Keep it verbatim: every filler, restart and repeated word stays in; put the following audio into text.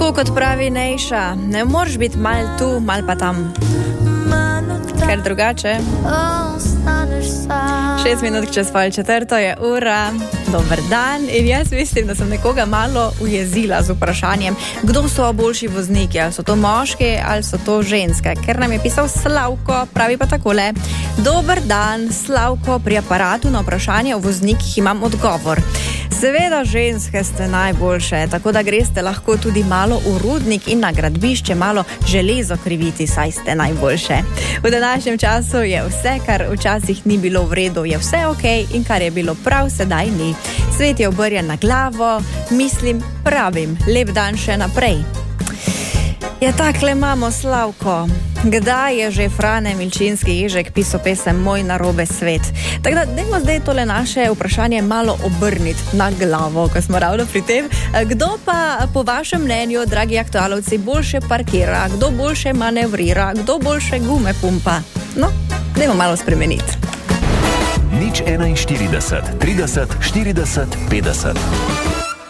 Tako kot pravi Nejša, ne moreš biti mal tu, mal pa tam. Ker drugače. Šest minut čez pol četrto je ura. Dober dan. In jaz mislim, da sem nekoga malo ujezila z vprašanjem, kdo so boljši vozniki, ali so to moški ali so to ženske. Ker nam je pisal Slavko, pravi pa takole: dober dan, Slavko, pri aparatu na vprašanje o voznikih imam odgovor. Seveda ženske ste najboljše, tako da greste lahko tudi malo v rudnik in na gradbišče malo železo kriviti, saj ste najboljše. V današnjem času je vse, kar včasih ni bilo v redu, je vse ok, in kar je bilo prav, sedaj ni. Svet je obrnjen na glavo, mislim, pravim, lep dan še naprej. Ja, takle imamo, Slavko. Kdaj je že Frane Milčinski Ježek pisal pesem Moj narobe svet? Tako da, dajmo zdaj tole naše vprašanje malo obrniti na glavo, ko smo ravno pri tem. Kdo pa po vašem mnenju, dragi aktualovci, boljše parkira? Kdo boljše manevrira? Kdo boljše gume pumpa? No, dajmo malo spremeniti. Nič enainštirideset, trideset, štirideset, petdeset.